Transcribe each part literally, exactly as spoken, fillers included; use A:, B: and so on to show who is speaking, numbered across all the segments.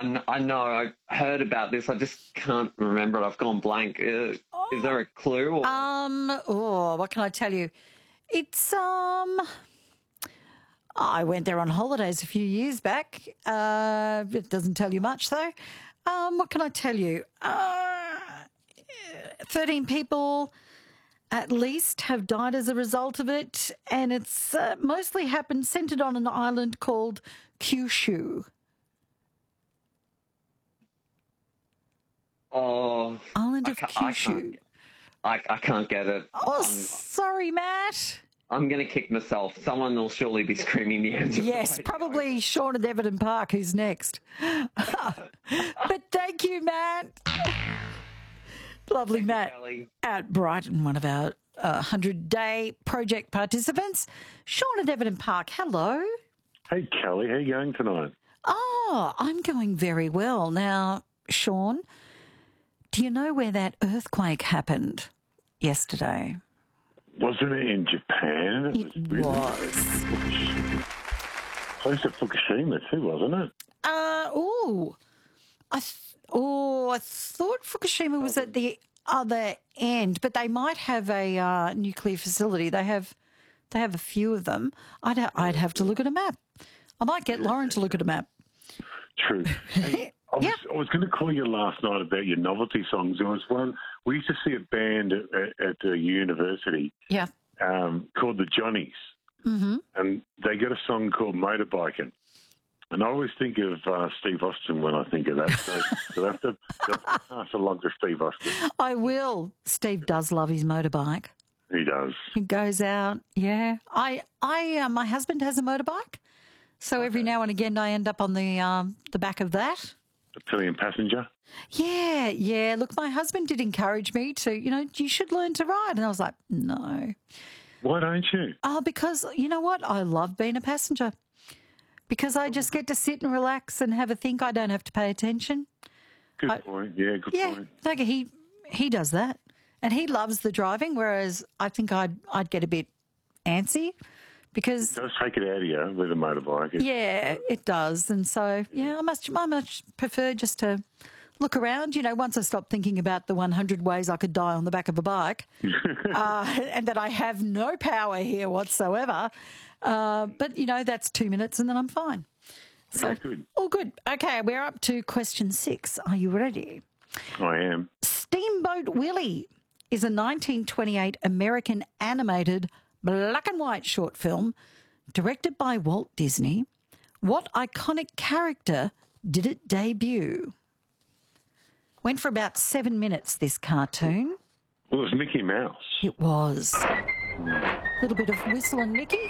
A: kn- I know. I heard about this. I just can't remember it. I've gone blank. Uh,
B: Oh.
A: Is there a clue? Or...
B: Um, oh, what can I tell you? It's, um, I went there on holidays a few years back. Uh, it doesn't tell you much, though. Um, what can I tell you? Uh, thirteen people at least have died as a result of it, and it's uh, mostly happened centred on an island called Kyushu.
A: Oh,
B: Island
A: I
B: of
A: ca- I
B: Kyushu.
A: can't, I, I can't get it.
B: Oh,
A: I'm,
B: sorry, Matt.
A: I'm going to kick myself. Someone will surely be screaming the answer.
B: Yes, probably Sean at Everton Park, who's next. But thank you, Matt. Lovely, Matt.
A: Kelly.
B: At Brighton, one of our uh, hundred-day project participants. Sean at Everton Park, hello.
C: Hey, Kelly, how you going tonight?
B: Oh, I'm going very well. Now, Sean, do you know where that earthquake happened yesterday?
C: Wasn't it in Japan?
B: It
C: really
B: was.
C: close to Fukushima too, wasn't it?
B: Uh, oh, I th- oh, I thought Fukushima was at the other end, but they might have a uh, nuclear facility. They have, they have a few of them. I'd ha- I'd have to look at a map. I might get Lauren to look at a map.
C: True. Hey, I was,
B: Yeah.
C: I was going to call you last night about your novelty songs. There was one, we used to see a band at, at, at the university
B: Yeah.
C: um, called the Johnnies, mm-hmm. and they got a song called Motorbiking. And I always think of uh, Steve Austin when I think of that. So you'll have to, you'll have to pass along to Steve Austin.
B: I will. Steve does love his motorbike.
C: He does.
B: He goes out. Yeah. I, I, uh, my husband has a motorbike, so every now and again I end up on the um, the back of that.
C: A pillion passenger.
B: Yeah, yeah. Look, my husband did encourage me to, you know, you should learn to ride. And I was like, no.
C: Why don't you?
B: Oh, because you know what? I love being a passenger. Because I just get to sit and relax and have a think. I don't have to pay attention.
C: Good
B: I-
C: point. Yeah, good
B: Yeah,
C: point.
B: like he he does that. And he loves the driving, whereas I think I'd I'd get a bit antsy because
C: It does take it out of you with a motorbike. It's-
B: yeah, it does. And so, yeah, I must, I much prefer just to look around. You know, once I stop thinking about the one hundred ways I could die on the back of a bike uh, and that I have no power here whatsoever. Uh, but, you know, that's two minutes and then I'm fine. So,
C: Oh, good.
B: all good. Okay, we're up to question six. Are you ready?
C: I am.
B: Steamboat Willie is a nineteen twenty-eight American animated black and white short film directed by Walt Disney. What iconic character did it debut? Went for about seven minutes, this cartoon.
C: Well, it was Mickey Mouse.
B: It was. A little bit of Whistle and Mickey.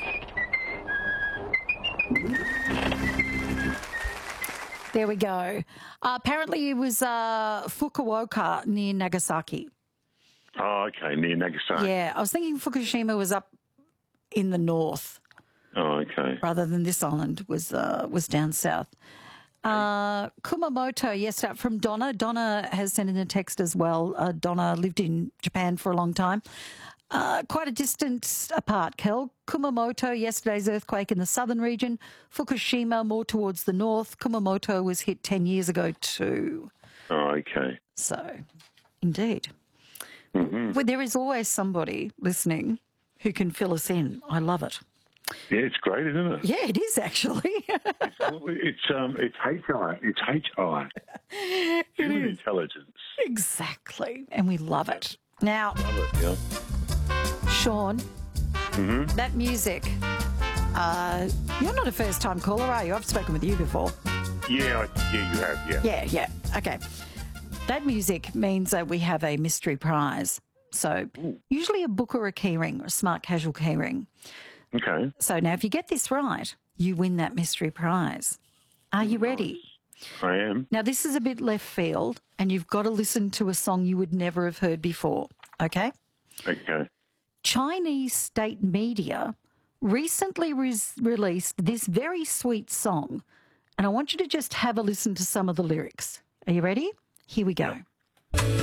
B: There we go. Uh, apparently it was uh, Fukuoka near Nagasaki.
C: Oh, okay, near Nagasaki.
B: Yeah, I was thinking Fukushima was up in the north
C: Oh, okay.
B: rather than this island was uh, was down south. Uh, Kumamoto, yes, uh, from Donna. Donna has sent in a text as well. Uh, Donna lived in Japan for a long time. Uh, quite a distance apart, Kel. Kumamoto, yesterday's earthquake in the southern region. Fukushima, more towards the north. Kumamoto was hit ten years ago too.
C: Oh, okay.
B: So, indeed. Well, there is always somebody listening who can fill us in. I love it.
C: Yeah, it's great, isn't it?
B: Yeah, it is actually.
C: It's um, it's H I. It's H I. Human
B: is.
C: intelligence.
B: Exactly. And we love it. Now,
C: Love it, yeah.
B: Sean, that music, uh, you're not a first time caller, are you? I've spoken with you before.
C: Yeah, I, yeah, you have, yeah.
B: Yeah, yeah. Okay. That music means that we have a mystery prize. So, usually a book or a keyring or a smart casual keyring.
C: Okay.
B: So, now if you get this right, you win that mystery prize. Are you ready?
C: I am.
B: Now, this is a bit left field, and you've got to listen to a song you would never have heard before, okay?
C: Okay.
B: Chinese state media recently re- released this very sweet song, and I want you to just have a listen to some of the lyrics. Are you ready? Here we go.